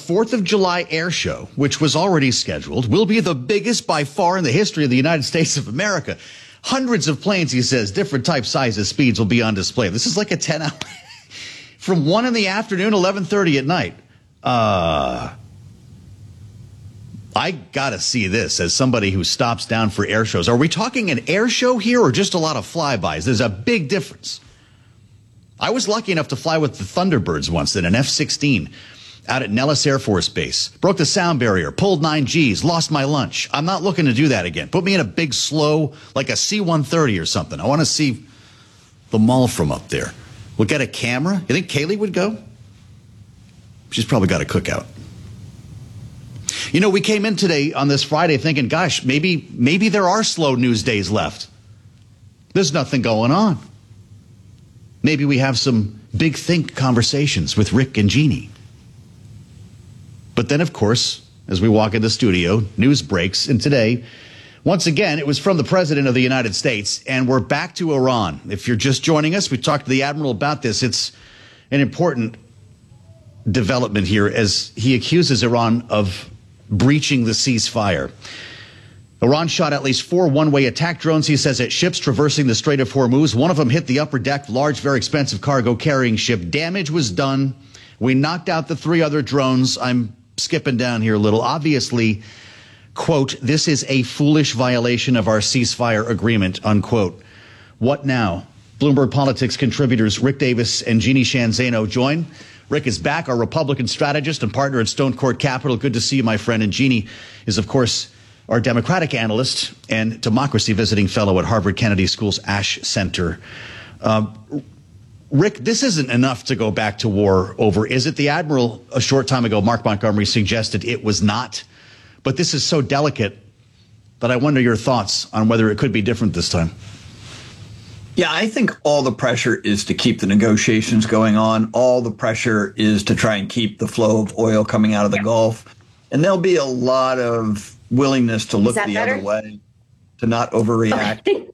4th of July air show, which was already scheduled, will be the biggest by far in the history of the United States of America. Hundreds of planes, he says, different types, sizes, speeds will be on display. This is like a 10-hour from 1 in the afternoon, 11:30 at night. I got to see this as somebody who stops down for air shows. Are we talking an air show here or just a lot of flybys? There's a big difference. I was lucky enough to fly with the Thunderbirds once in an F-16 out at Nellis Air Force Base. Broke the sound barrier, pulled 9 Gs, lost my lunch. I'm not looking to do that again. Put me in a big, slow, like a C-130 or something. I want to see the mall from up there. We'll get a camera. You think Kaylee would go? She's probably got a cookout. You know, we came in today on this Friday thinking, gosh, maybe there are slow news days left. There's nothing going on. Maybe we have some big think conversations with Rick and Jeannie. But then, of course, as we walk into the studio, news breaks. And today, once again, it was from the President of the United States. And we're back to Iran. If you're just joining us, we talked to the Admiral about this. It's an important development here as he accuses Iran of breaching the ceasefire. Iran shot at least 4 one-way attack drones, he says, at ships traversing the Strait of Hormuz. One of them hit the upper deck, large, very expensive cargo carrying ship. Damage was done. We knocked out the 3 other drones. I'm skipping down here a little. Obviously, quote, this is a foolish violation of our ceasefire agreement, unquote. What now? Bloomberg Politics contributors Rick Davis and Jeannie Sheehan Zaino join. Rick is back, our Republican strategist and partner at Stone Court Capital. Good to see you, my friend. And Jeannie is, of course, our Democratic analyst and democracy visiting fellow at Harvard Kennedy School's Ash Center. Rick, this isn't enough to go back to war over, is it? The Admiral, a short time ago, Mark Montgomery, suggested it was not. But this is so delicate that I wonder your thoughts on whether it could be different this time. Yeah, I think all the pressure is to keep the negotiations going on. All the pressure is to try and keep the flow of oil coming out of the Gulf. And there'll be a lot of willingness to look the other way, to not overreact.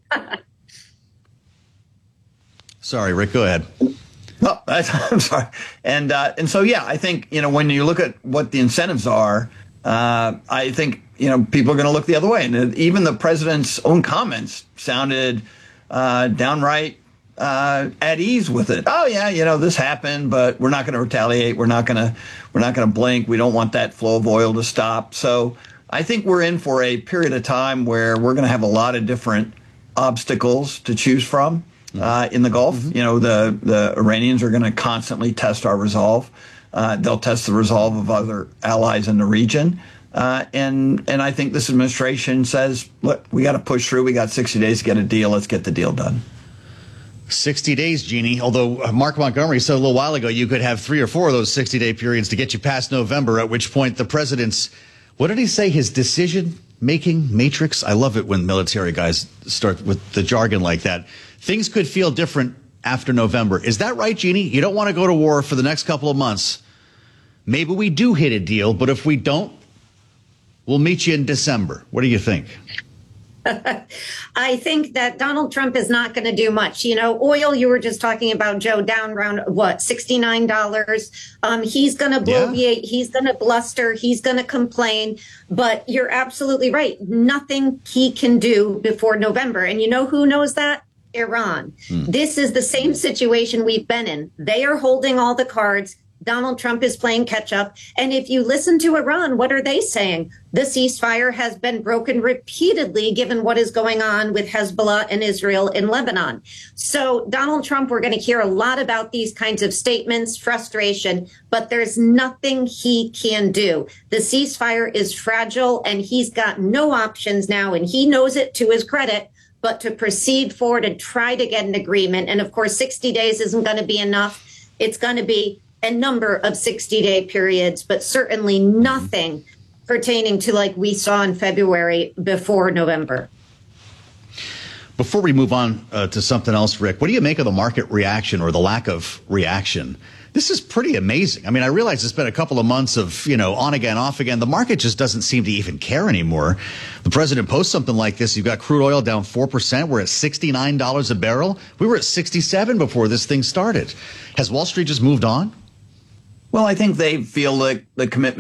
Sorry, Rick, go ahead. No, I'm sorry. And so, yeah, I think, when you look at what the incentives are, I think, people are going to look the other way. And even the president's own comments sounded downright at ease with it. Oh, yeah, this happened, but we're not going to retaliate. We're not going to blink. We don't want that flow of oil to stop. So I think we're in for a period of time where we're going to have a lot of different obstacles to choose from. In the Gulf, the Iranians are going to constantly test our resolve. They'll test the resolve of other allies in the region. And I think this administration says, look, we got to push through. We got 60 days to get a deal. Let's get the deal done. 60 days, Jeannie. Although Mark Montgomery said a little while ago you could have 3 or 4 of those 60-day periods to get you past November, at which point the president's, what did he say, his decision-making matrix? I love it when military guys start with the jargon like that. Things could feel different after November. Is that right, Jeannie? You don't want to go to war for the next couple of months. Maybe we do hit a deal, but if we don't, we'll meet you in December. What do you think? I think that Donald Trump is not going to do much. Oil, you were just talking about, Joe, down around, $69. He's going to bloviate. He's going to bluster. He's going to complain. But you're absolutely right. Nothing he can do before November. And you know who knows that? Iran. This is the same situation we've been in. They are holding all the cards. Donald Trump is playing catch up. And if you listen to Iran, what are they saying? The ceasefire has been broken repeatedly, given what is going on with Hezbollah and Israel in Lebanon. So Donald Trump, we're going to hear a lot about these kinds of statements, frustration, but there's nothing he can do. The ceasefire is fragile and he's got no options now. And he knows it to his credit, but to proceed forward and try to get an agreement. And of course, 60 days isn't going to be enough. It's going to be a number of 60-day periods, but certainly nothing pertaining to like we saw in February before November. Before we move on to something else, Rick, what do you make of the market reaction or the lack of reaction? This is pretty amazing. I mean, I realize it's been a couple of months of, on again, off again. The market just doesn't seem to even care anymore. The president posts something like this. You've got crude oil down 4%. We're at $69 a barrel. We were at 67 before this thing started. Has Wall Street just moved on? Well, I think they feel like the commitment